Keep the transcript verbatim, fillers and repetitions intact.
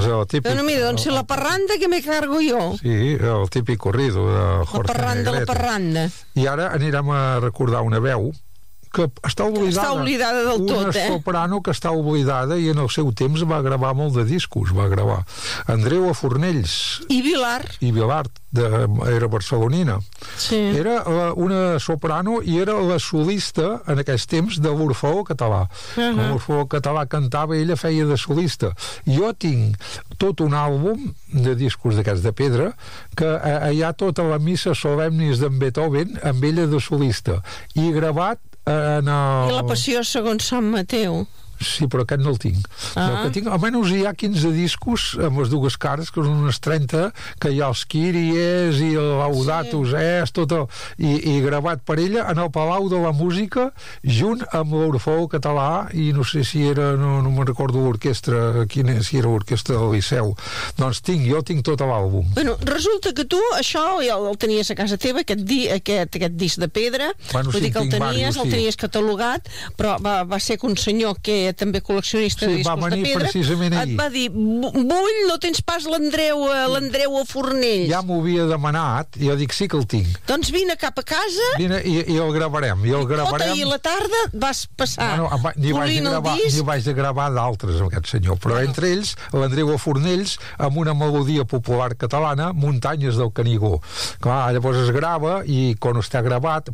Doncs el típic... Bueno, mira, doncs si la parranda, que me cargo jo? Sí, el típic corrido de Jorge La parranda, Negrete. la parranda. I ara anirem a recordar una veu que està oblidada. Està oblidada del tot, una eh? Una soprano que està oblidada i en el seu temps va gravar molt de discos, va gravar. Andreu Fornells. I Vilar. I Vilar, de, era barcelonina. Sí. Era la, una soprano i era la solista en aquells temps de l'Orfeó Català. Uh-huh. L'Orfeó Català cantava i ella feia de solista. Jo tinc tot un àlbum de discos d'aquests de pedra que eh, hi ha tota la missa solemnis d'en Beethoven amb ella de solista. I gravat en el... I la passió segons Sant Mateu. Sí, però aquest no el tinc. Ah. El que tinc, almenys hi ha quinze discos amb les dues cares, que són unes trenta, que hi ha els Kyries i el Laudatus sí. Est, tot el, i, i gravat per ella en el Palau de la Música, junt amb l'Orfeó Català, i no sé si era, no, no me'n recordo l'orquestra, quina, si era l'orquestra del Liceu. Doncs tinc, jo tinc tot l'àlbum. Bueno, resulta que tu, això ja el tenies a casa teva, aquest, di, aquest, aquest disc de pedra, bueno, vull sí, dir que el tenies, varios, sí. el tenies catalogat, però va, va ser que un senyor que també col·leccionista sí, de discos de pedra, et va dir, vull, no tens pas l'Andreu l'Andreu a Fornells. Ja m'ho havia demanat, i jo dic, sí que el tinc. Doncs vine cap a casa vine, i, i el gravarem, i el gravarem. Tot ahir a la tarda vas passar bueno, ni, vaig de gravar, ni vaig de gravar d'altres amb aquest senyor, però bueno. Entre ells l'Andreu a Fornells amb una melodia popular catalana, Muntanyes del Canigó. Clar, llavors es grava i quan està gravat